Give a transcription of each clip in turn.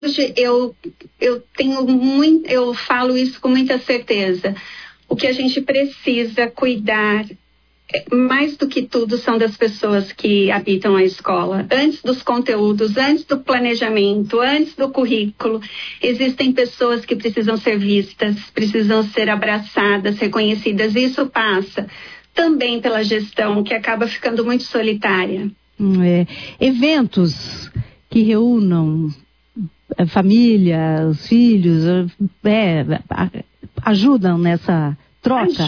eu falo isso com muita certeza. O que a gente precisa cuidar, mais do que tudo, são das pessoas que habitam a escola. Antes dos conteúdos, antes do planejamento, antes do currículo, existem pessoas que precisam ser vistas, precisam ser abraçadas, reconhecidas. E isso passa também pela gestão, que acaba ficando muito solitária. Eventos que reúnam a família, os filhos, ajudam nessa troca?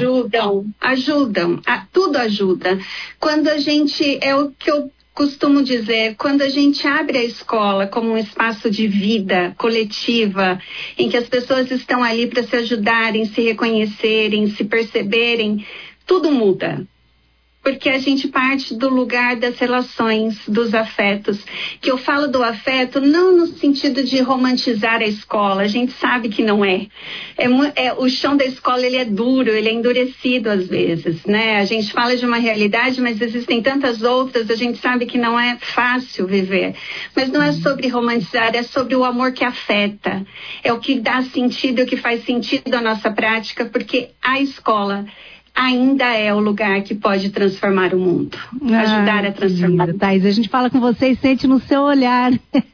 Ajudam, tudo ajuda. Quando a gente, é o que eu costumo dizer, quando a gente abre a escola como um espaço de vida coletiva, em que as pessoas estão ali para se ajudarem, se reconhecerem, se perceberem, tudo muda. Porque a gente parte do lugar das relações, dos afetos. Que eu falo do afeto não no sentido de romantizar a escola, a gente sabe que não é. O chão da escola, ele é duro, ele é endurecido às vezes, né? A gente fala de uma realidade, mas existem tantas outras, a gente sabe que não é fácil viver. Mas não é sobre romantizar, é sobre o amor que afeta. É o que dá sentido, é o que faz sentido à nossa prática, porque a escola ainda é o lugar que pode transformar o mundo, ajudar a transformar. Thaís, a gente fala com você e sente no seu olhar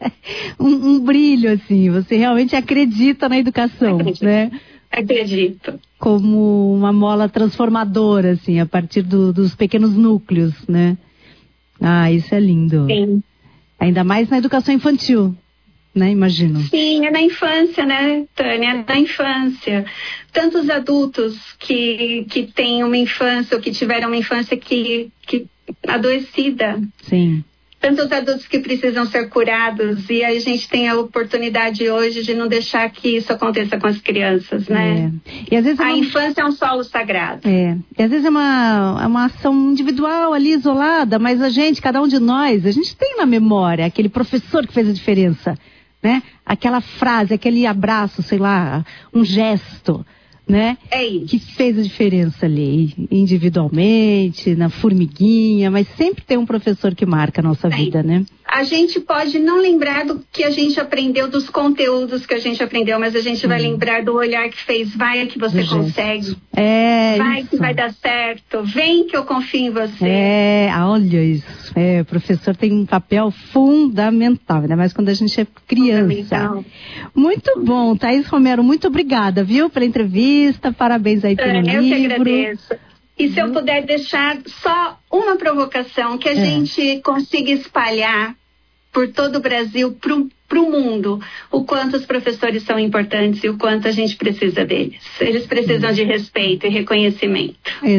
um brilho, assim, você realmente acredita na educação, né? Acredito. Como uma mola transformadora, assim, a partir dos pequenos núcleos, né? Isso é lindo. Sim. Ainda mais na educação infantil, né? Imagino. Sim, é na infância, né, Tânia? É na infância. Tantos adultos que têm uma infância ou que tiveram uma infância que adoecida. Sim. Tantos adultos que precisam ser curados, e a gente tem a oportunidade hoje de não deixar que isso aconteça com as crianças, né? E às vezes a infância é um solo sagrado. E às vezes é uma ação individual ali, isolada, mas cada um de nós, a gente tem na memória aquele professor que fez a diferença, né? Aquela frase, aquele abraço, sei lá, um gesto, né? É isso. Que fez a diferença ali, individualmente, na formiguinha, mas sempre tem um professor que marca a nossa vida, né? A gente pode não lembrar do que a gente aprendeu, dos conteúdos que a gente aprendeu, mas a gente vai lembrar do olhar que fez, vai que você consegue. Vai isso. Que vai dar certo, vem que eu confio em você. Olha isso. O professor tem um papel fundamental, ainda mais quando a gente é criança. Muito bom, Thaís Romero, muito obrigada, viu, pela entrevista, parabéns aí pelo livro. Eu que agradeço. E se eu puder deixar só uma provocação, que a gente consiga espalhar por todo o Brasil, para o mundo, o quanto os professores são importantes e o quanto a gente precisa deles. Eles precisam de respeito e reconhecimento.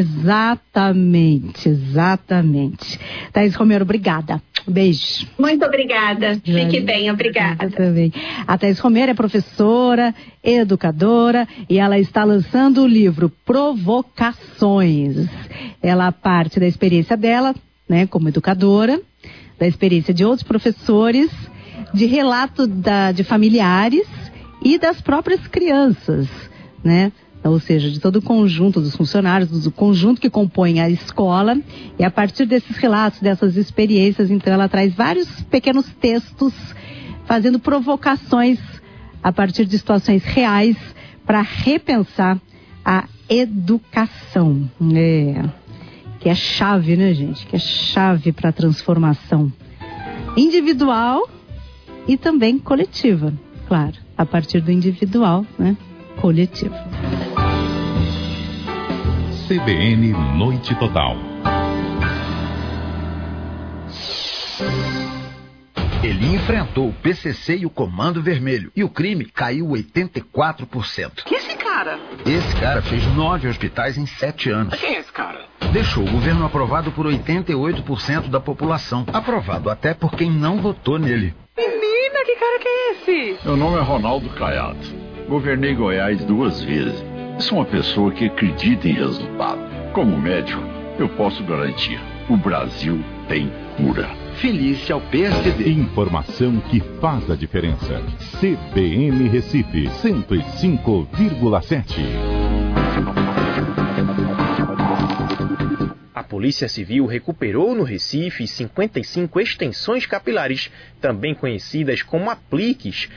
Exatamente. Thaís Romero, obrigada. Beijo. Muito obrigada. Fique bem, obrigada. Também. A Thaís Romero é professora, educadora, e ela está lançando o livro Provocações. Ela parte da experiência dela, né, como educadora, da experiência de outros professores, de relato de familiares e das próprias crianças, né? Ou seja, de todo o conjunto dos funcionários, do conjunto que compõe a escola. E a partir desses relatos, dessas experiências, então ela traz vários pequenos textos, fazendo provocações a partir de situações reais para repensar a educação. Que é chave, né, gente? Que é chave para a transformação individual e também coletiva, claro, a partir do individual, né, coletivo. CBN Noite Total. Ele enfrentou o PCC e o Comando Vermelho e o crime caiu 84%. Quem é esse cara? Esse cara fez 9 hospitais em 7 anos. Quem é esse cara? Deixou o governo aprovado por 88% da população. Aprovado até por quem não votou nele. Menina, que cara que é esse? Meu nome é Ronaldo Caiado. Governei Goiás 2 vezes. Sou uma pessoa que acredita em resultado. Como médico, eu posso garantir: o Brasil tem cura. Feliz ao PSDB. Informação que faz a diferença. CBN Recife 105,7. A Polícia Civil recuperou no Recife 55 extensões capilares, também conhecidas como apliques,